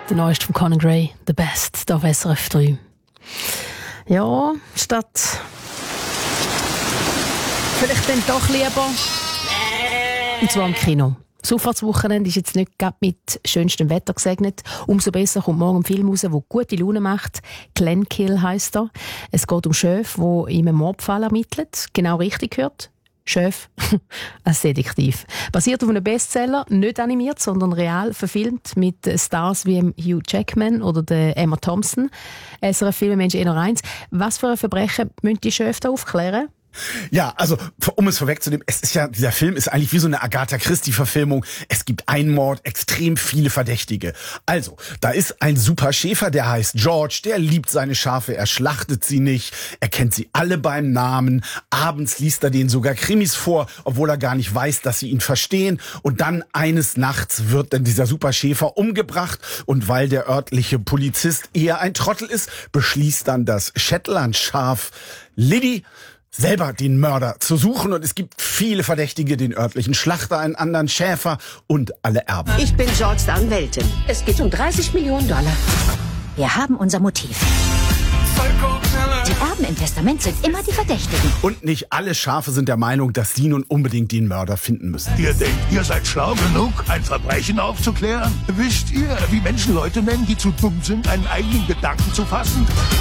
Der neueste von Conan Gray, «The Best», da auf SRF 3. Ja, statt vielleicht dann doch lieber, und zwar im Kino. Das Auffahrtswochenende ist jetzt nicht gerade mit schönstem Wetter gesegnet. Umso besser kommt morgen ein Film raus, der gute Laune macht. Glenkill heisst er. Es geht um Schöf, der in einem Mordfall ermittelt. Genau richtig gehört. Schöf als Detektiv. Basiert auf einem Bestseller, nicht animiert, sondern real verfilmt mit Stars wie Hugh Jackman oder der Emma Thompson. SRF Filmmensch Ener 1. Was für ein Verbrechen müssen die Schöf da aufklären? Ja, also um es vorwegzunehmen, dieser Film ist eigentlich wie so eine Agatha Christie-Verfilmung. Es gibt einen Mord, extrem viele Verdächtige. Also, da ist ein super Schäfer, der heißt George, der liebt seine Schafe, er schlachtet sie nicht, er kennt sie alle beim Namen. Abends liest er denen sogar Krimis vor, obwohl er gar nicht weiß, dass sie ihn verstehen. Und dann eines Nachts wird dann dieser super Schäfer umgebracht. Und weil der örtliche Polizist eher ein Trottel ist, beschließt dann das Shetland-Schaf Liddy selber den Mörder zu suchen, und es gibt viele Verdächtige, den örtlichen Schlachter, einen anderen Schäfer und alle Erben. Ich bin Georges Anwältin. Es geht um 30 Millionen $. Wir haben unser Motiv. Die Erben im Testament sind immer die Verdächtigen. Und nicht alle Schafe sind der Meinung, dass sie nun unbedingt den Mörder finden müssen. Ihr denkt, ihr seid schlau genug, ein Verbrechen aufzuklären? Wisst ihr, wie Menschen Leute nennen, die zu dumm sind, einen eigenen Gedanken zu fassen?